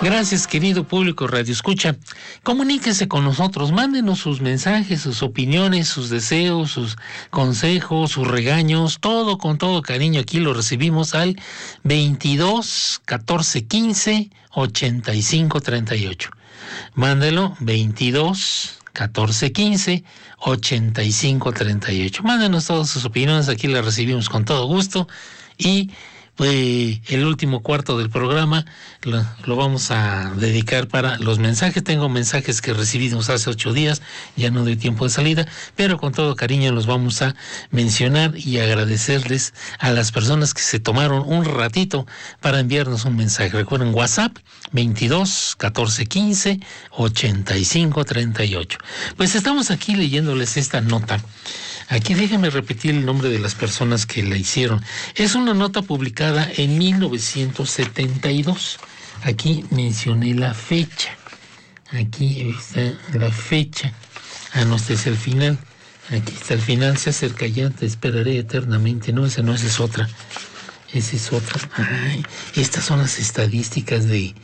Gracias, querido público Radio Escucha. Comuníquese con nosotros, mándenos sus mensajes, sus opiniones, sus deseos, sus consejos, sus regaños, todo con todo cariño. Aquí lo recibimos al 22 14 15 85 38. Mándelo 22 14 15 85 38. Mándenos todas sus opiniones, aquí las recibimos con todo gusto. Y el último cuarto del programa lo vamos a dedicar para los mensajes. Tengo mensajes que recibimos hace 8 días, ya no doy tiempo de salida, pero con todo cariño los vamos a mencionar y agradecerles a las personas que se tomaron un ratito para enviarnos un mensaje. Recuerden, WhatsApp 22 14 15 85 38. Pues estamos aquí leyéndoles esta nota. Aquí déjenme repetir el nombre de las personas que la hicieron. Es una nota publicada en 1972. Aquí mencioné la fecha. Aquí está la fecha. No, este es el final. Aquí está el final. Se acerca ya, te esperaré eternamente. No, esa no, esa es otra. Esa es otra. Ay, estas son las estadísticas de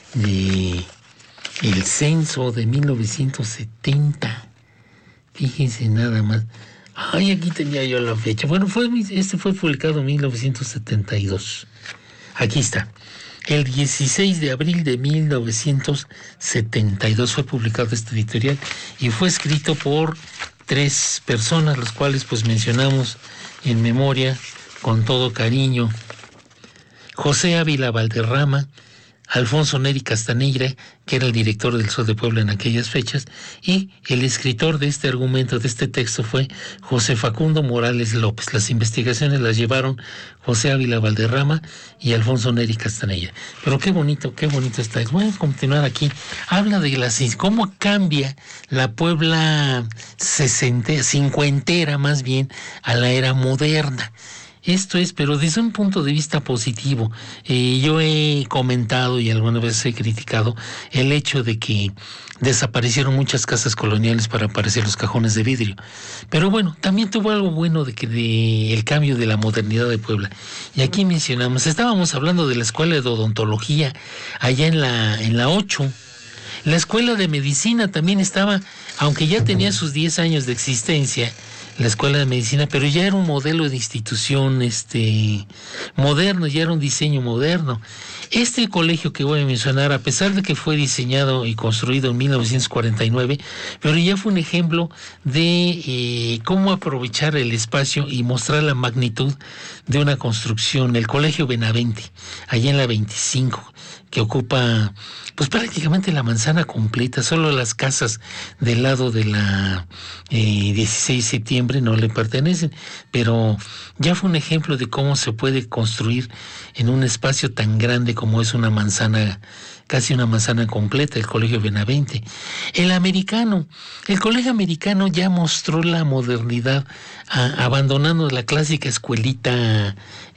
el censo de 1970. Fíjense nada más. Ay, aquí tenía yo la fecha. Bueno, este fue publicado en 1972. Aquí está. El 16 de abril de 1972 fue publicado este editorial y fue escrito por 3 personas, las cuales pues mencionamos en memoria con todo cariño. José Ávila Valderrama, Alfonso Neri Castaneira, que era el director del Sol de Puebla en aquellas fechas, y el escritor de este argumento, de este texto, fue José Facundo Morales López. Las investigaciones las llevaron José Ávila Valderrama y Alfonso Neri Castaneira. Pero qué bonito está. Voy a continuar aquí. Habla de cómo cambia la Puebla cincuentera, más bien, a la era moderna. Esto es, pero desde un punto de vista positivo. Yo he comentado y alguna vez he criticado el hecho de que desaparecieron muchas casas coloniales para aparecer los cajones de vidrio. Pero bueno, también tuvo algo bueno de el cambio de la modernidad de Puebla. Y aquí estábamos hablando de la escuela de odontología allá en la 8. La escuela de medicina también estaba, aunque ya tenía sus 10 años de existencia, la escuela de medicina, pero ya era un modelo de institución moderno, ya era un diseño moderno. Este colegio que voy a mencionar, a pesar de que fue diseñado y construido en 1949, pero ya fue un ejemplo de cómo aprovechar el espacio y mostrar la magnitud de una construcción. El Colegio Benavente, allá en la 25, que ocupa pues prácticamente la manzana completa. Solo las casas del lado de la 16 de septiembre no le pertenecen, pero ya fue un ejemplo de cómo se puede construir en un espacio tan grande como es una manzana, casi una manzana completa, el Colegio Benavente. El Colegio Americano ya mostró la modernidad, abandonando la clásica escuelita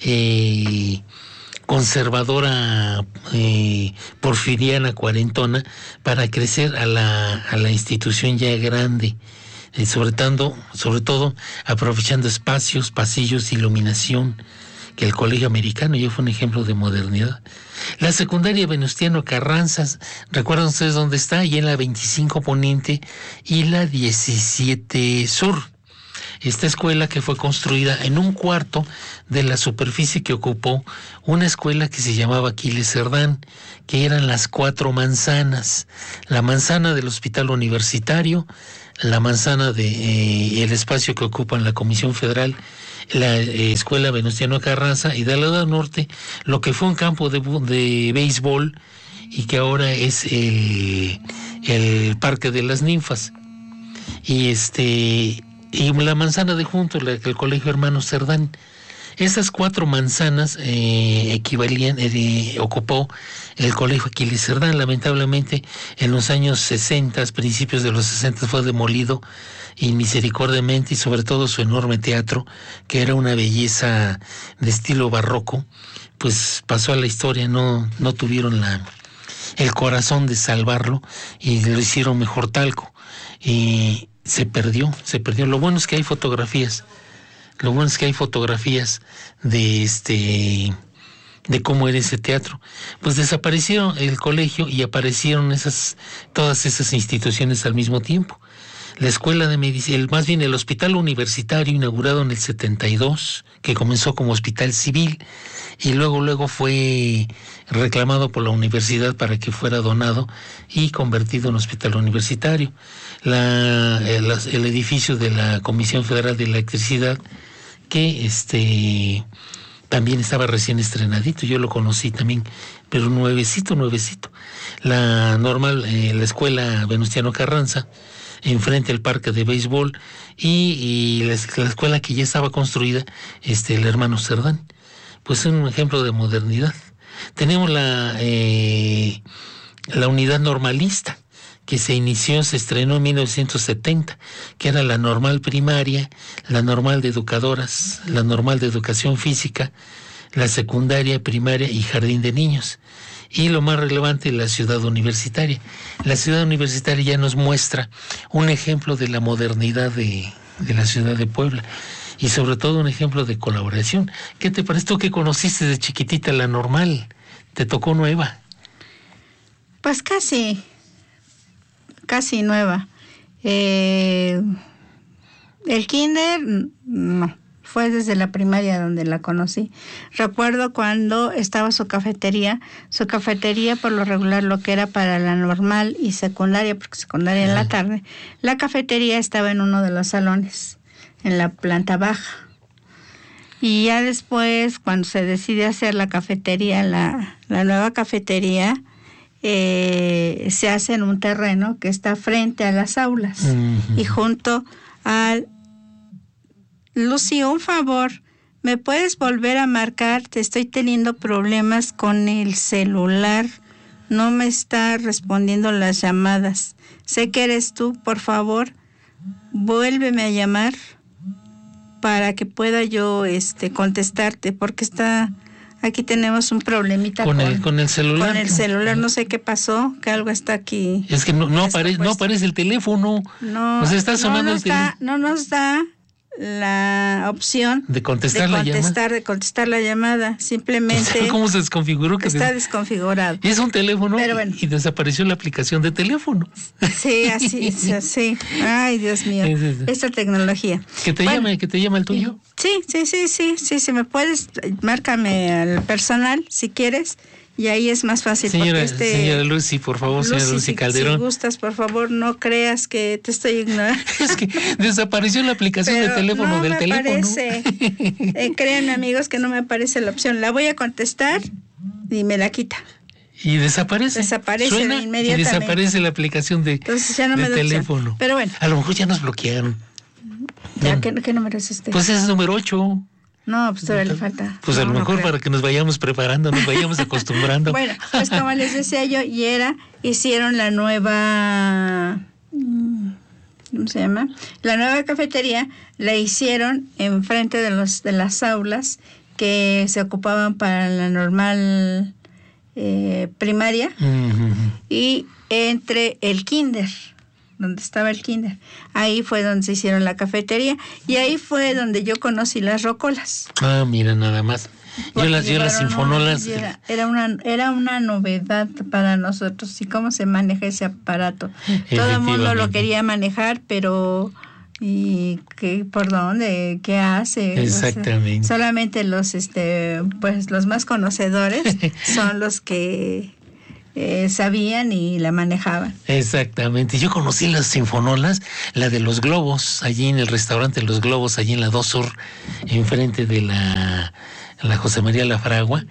conservadora, porfiriana, cuarentona, para crecer a la institución ya grande, sobre todo aprovechando espacios, pasillos, iluminación, que el Colegio Americano ya fue un ejemplo de modernidad. La secundaria Venustiano Carranza, ¿recuerdan ustedes dónde está? Allí en la 25 Poniente y la 17 Sur. Esta escuela que fue construida en un cuarto de la superficie que ocupó una escuela que se llamaba Aquiles Cerdán, que eran las 4 manzanas. La manzana del Hospital Universitario, la manzana el espacio que ocupa la Comisión Federal, la escuela Venustiano Carranza, y del lado norte lo que fue un campo de béisbol y que ahora es el Parque de las Ninfas. Y la manzana de junto, el Colegio Hermanos Cerdán. Esas 4 manzanas ocupó el Colegio Aquiles Cerdán. Lamentablemente, en los años 60, principios de los 60, fue demolido inmisericordiamente, y sobre todo su enorme teatro, que era una belleza de estilo barroco, pues pasó a la historia. No tuvieron el corazón de salvarlo y lo hicieron mejor talco. Y se perdió. Lo bueno es que hay fotografías. de de cómo era ese teatro. Pues desapareció el colegio y aparecieron todas esas instituciones al mismo tiempo. La escuela de medicina, más bien el hospital universitario inaugurado en el 72, que comenzó como hospital civil y luego fue reclamado por la universidad para que fuera donado y convertido en hospital universitario. El edificio de la Comisión Federal de Electricidad, que también estaba recién estrenadito, yo lo conocí también, pero nuevecito. La escuela Venustiano Carranza, enfrente al parque de béisbol, y la escuela que ya estaba construida, el hermano Cerdán. Pues es un ejemplo de modernidad. Tenemos la unidad normalista, que se estrenó en 1970, que era la normal primaria, la normal de educadoras, la normal de educación física, la secundaria, primaria y jardín de niños. Y lo más relevante, la ciudad universitaria. La ciudad universitaria ya nos muestra un ejemplo de la modernidad de la ciudad de Puebla y sobre todo un ejemplo de colaboración. ¿Qué te parece tú que conociste de chiquitita la normal? ¿Te tocó nueva? Pues casi nueva. El kinder, no. Fue desde la primaria donde la conocí. Recuerdo cuando estaba su cafetería por lo regular lo que era para la normal y secundaria, porque secundaria en la tarde, la cafetería estaba en uno de los salones, en la planta baja. Y ya después, cuando se decide hacer la cafetería, la nueva cafetería, se hace en un terreno que está frente a las aulas y junto al... Lucy, un favor, ¿me puedes volver a marcar? Te estoy teniendo problemas con el celular. No me está respondiendo las llamadas. Sé que eres tú, por favor, vuélveme a llamar para que pueda yo contestarte, porque aquí tenemos un problemita con el celular. Con el celular, no sé qué pasó, que algo está aquí. Es que no aparece el teléfono. No, o sea, está sonando no nos da la opción de contestar la llamada. Simplemente, o sea, ¿cómo se desconfiguró? Está desconfigurado. Es un teléfono, pero bueno, y desapareció la aplicación de teléfono. Sí, así. Ay, Dios mío. Esta tecnología. Que te llame el tuyo. Sí, me puedes, márcame al personal si quieres. Y ahí es más fácil. Señora Lucy, por favor, señora Lucy Calderón. Si gustas, por favor, no creas que te estoy ignorando. Es que desapareció la aplicación de teléfono del teléfono. No me aparece. Créanme, amigos, que no me aparece la opción. La voy a contestar y me la quita. Y desaparece. Suena inmediatamente. Y desaparece la aplicación de teléfono. Pero bueno. A lo mejor ya nos bloquearon. ¿Qué número es este? Pues es número 8. No, pues todavía le falta. Pues a lo mejor para que nos vayamos preparando, nos vayamos acostumbrando. Bueno, pues como les decía yo, hicieron la nueva, ¿cómo se llama? La nueva cafetería la hicieron enfrente de las aulas que se ocupaban para la normal primaria y entre el kinder, donde estaba el kinder. Ahí fue donde se hicieron la cafetería y ahí fue donde yo conocí las rocolas. Ah, mira, nada más. Yo las sinfonolas. Era una novedad para nosotros. ¿Y cómo se maneja ese aparato? Todo el mundo lo quería manejar, pero ¿y por dónde? ¿Qué hace? Exactamente. O sea, solamente los más conocedores son los que sabían y la manejaban. Exactamente. Yo conocí las sinfonolas, la de los globos, allí en el restaurante Los Globos, allí en la 2 Sur, enfrente de la José María La Fragua,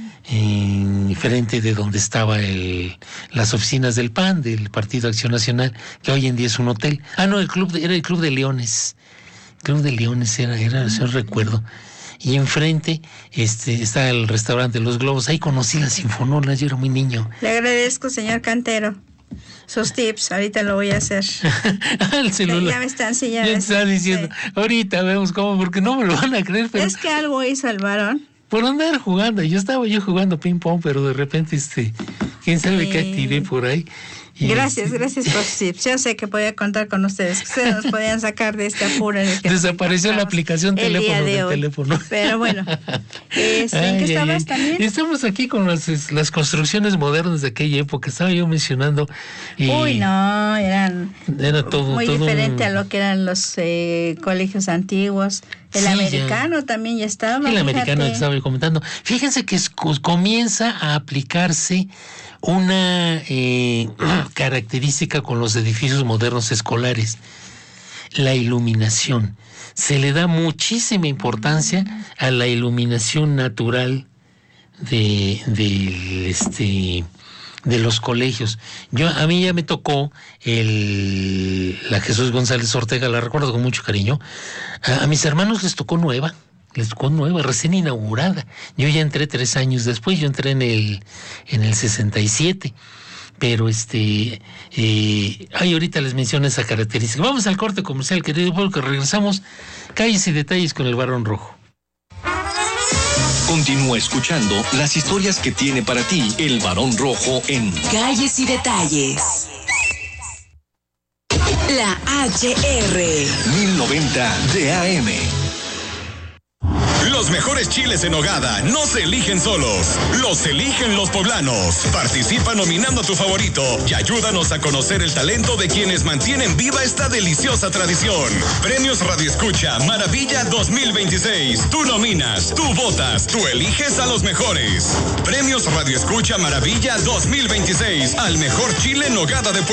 frente de donde estaba las oficinas del PAN, del Partido Acción Nacional, que hoy en día es un hotel. Ah, no, era el Club de Leones. Club de Leones era, yo recuerdo. Y enfrente está el restaurante Los Globos. Ahí conocí las sinfonolas, yo era muy niño. Le agradezco, señor Cantero, sus tips. Ahorita lo voy a hacer. El celular. Ya me están enseñando. Ya te están diciendo. Sí. Ahorita vemos cómo, porque no me lo van a creer. Pero es que algo hizo el varón. Por andar jugando. Estaba jugando ping pong, pero de repente quién sabe qué activé por ahí. Gracias por sus tips. Yo sé que podía contar con ustedes. Ustedes nos podían sacar de este apuro en el que desapareció la aplicación teléfono. Pero bueno, ¿en qué estabas también? Estamos aquí con las construcciones modernas de aquella época. Estaba yo mencionando. Era todo muy todo diferente a lo que eran los colegios antiguos. El americano también ya estaba. El americano que estaba yo comentando. Fíjense que comienza a aplicarse una característica con los edificios modernos escolares: la iluminación. Se le da muchísima importancia a la iluminación natural de los colegios. A mí ya me tocó la Jesús González Ortega, la recuerdo con mucho cariño. A mis hermanos les tocó nueva, recién inaugurada. Yo ya entré 3 años después, yo entré en el 67. Pero ahorita les menciono esa característica. Vamos al corte comercial, querido pueblo, que regresamos. Calles y detalles con el Barón Rojo. Continúa escuchando las historias que tiene para ti el Barón Rojo en Calles y Detalles. La HR 1090 de AM. Los mejores chiles en nogada no se eligen solos, los eligen los poblanos. Participa nominando a tu favorito y ayúdanos a conocer el talento de quienes mantienen viva esta deliciosa tradición. Premios Radio Escucha Maravilla 2026. Tú nominas, tú votas, tú eliges a los mejores. Premios Radio Escucha Maravilla 2026 al mejor chile en nogada de Puebla.